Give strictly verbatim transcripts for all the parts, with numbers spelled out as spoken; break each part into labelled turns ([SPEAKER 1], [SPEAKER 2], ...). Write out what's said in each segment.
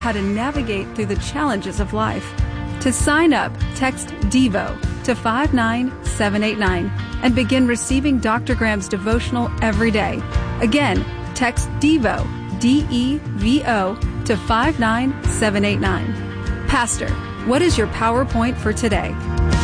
[SPEAKER 1] how to navigate through the challenges of life. To sign up, text DEVO to five nine seven eight nine and begin receiving Doctor Graham's devotional every day. Again, text DEVO, D E V O, to five nine seven eight nine. Pastor, what is your PowerPoint for today?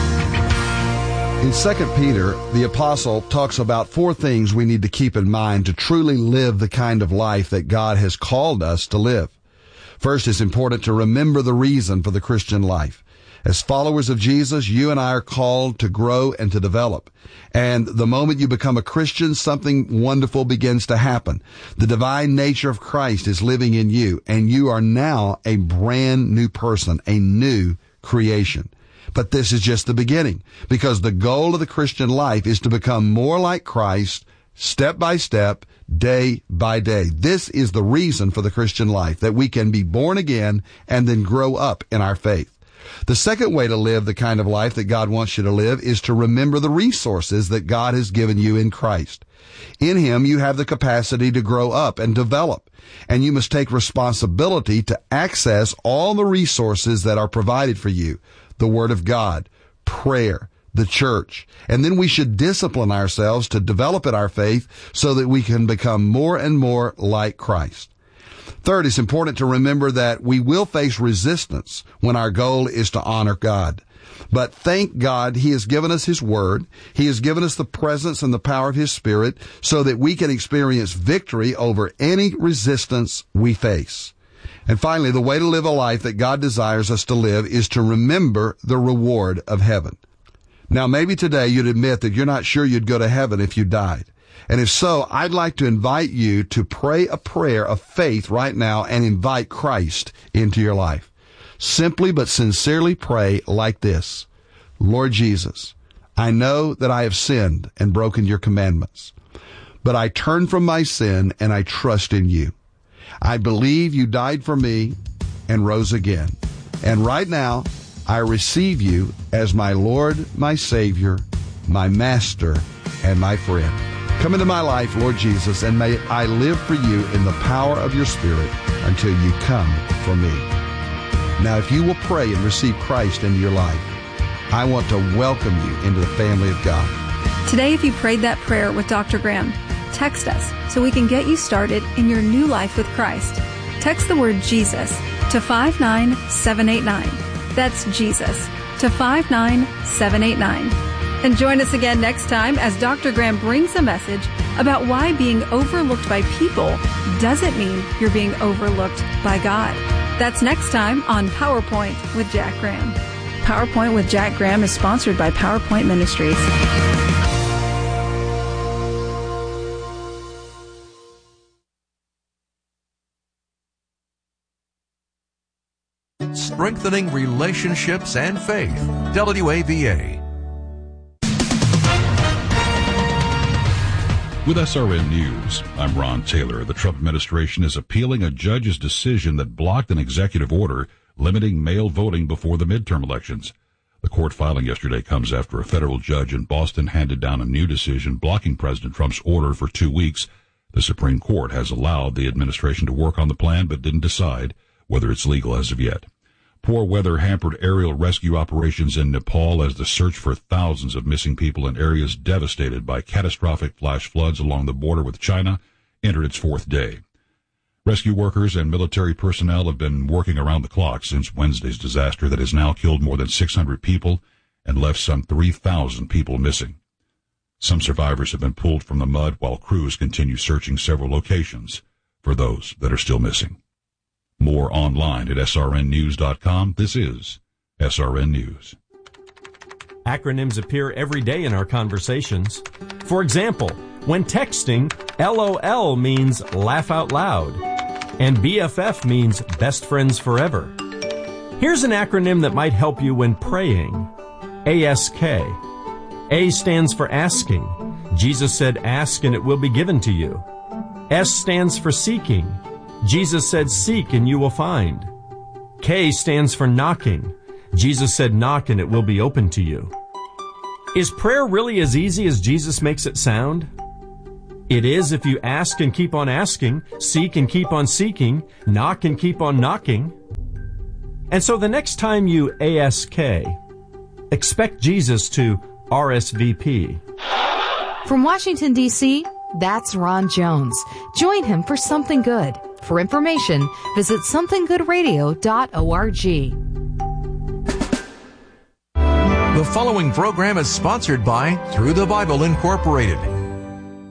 [SPEAKER 2] In Second Peter, the apostle talks about four things we need to keep in mind to truly live the kind of life that God has called us to live. First, it's important to remember the reason for the Christian life. As followers of Jesus, you and I are called to grow and to develop. And the moment you become a Christian, something wonderful begins to happen. The divine nature of Christ is living in you, and you are now a brand new person, a new creation. But this is just the beginning, because the goal of the Christian life is to become more like Christ, step by step, day by day. This is the reason for the Christian life, that we can be born again and then grow up in our faith. The second way to live the kind of life that God wants you to live is to remember the resources that God has given you in Christ. In Him, you have the capacity to grow up and develop, and you must take responsibility to access all the resources that are provided for you: the Word of God, prayer, the church. And then we should discipline ourselves to develop in our faith so that we can become more and more like Christ. Third, it's important to remember that we will face resistance when our goal is to honor God. But thank God He has given us His Word. He has given us the presence and the power of His Spirit so that we can experience victory over any resistance we face. And finally, the way to live a life that God desires us to live is to remember the reward of heaven. Now, maybe today you'd admit that you're not sure you'd go to heaven if you died. And if so, I'd like to invite you to pray a prayer of faith right now and invite Christ into your life. Simply but sincerely pray like this: Lord Jesus, I know that I have sinned and broken your commandments, but I turn from my sin and I trust in you. I believe you died for me and rose again. And right now, I receive you as my Lord, my Savior, my Master, and my friend. Come into my life, Lord Jesus, and may I live for you in the power of your Spirit until you come for me. Now, if you will pray and receive Christ into your life, I want to welcome you into the family of God.
[SPEAKER 1] Today, if you prayed that prayer with Doctor Graham, text us so we can get you started in your new life with Christ. Text the word Jesus to five nine seven eight nine. That's Jesus to five nine seven eight nine. And join us again next time as Doctor Graham brings a message about why being overlooked by people doesn't mean you're being overlooked by God. That's next time on PowerPoint with Jack Graham. PowerPoint with Jack Graham is sponsored by PowerPoint Ministries.
[SPEAKER 3] Strengthening relationships and faith. W A V A.
[SPEAKER 4] With S R N News, I'm Ron Taylor. The Trump administration is appealing a judge's decision that blocked an executive order limiting mail voting before the midterm elections. The court filing yesterday comes after a federal judge in Boston handed down a new decision blocking President Trump's order for two weeks. The Supreme Court has allowed the administration to work on the plan but didn't decide whether it's legal as of yet. Poor weather hampered aerial rescue operations in Nepal as the search for thousands of missing people in areas devastated by catastrophic flash floods along the border with China entered its fourth day. Rescue workers and military personnel have been working around the clock since Wednesday's disaster that has now killed more than six hundred people and left some three thousand people missing. Some survivors have been pulled from the mud while crews continue searching several locations for those that are still missing. More online at S R N news dot com. This is S R N News.
[SPEAKER 5] Acronyms appear every day in our conversations. For example, when texting, LOL means laugh out loud, and B F F means best friends forever. Here's an acronym that might help you when praying. A S K. A stands for asking. Jesus said, ask and it will be given to you. S stands for seeking. Jesus said, seek and you will find. K stands for knocking. Jesus said, knock and it will be open to you. Is prayer really as easy as Jesus makes it sound? It is if you ask and keep on asking, seek and keep on seeking, knock and keep on knocking. And so the next time you ask, expect Jesus to R S V P.
[SPEAKER 6] From Washington, D C, that's Ron Jones. Join him for Something Good. For information, visit something good radio dot org.
[SPEAKER 3] The following program is sponsored by Through the Bible Incorporated.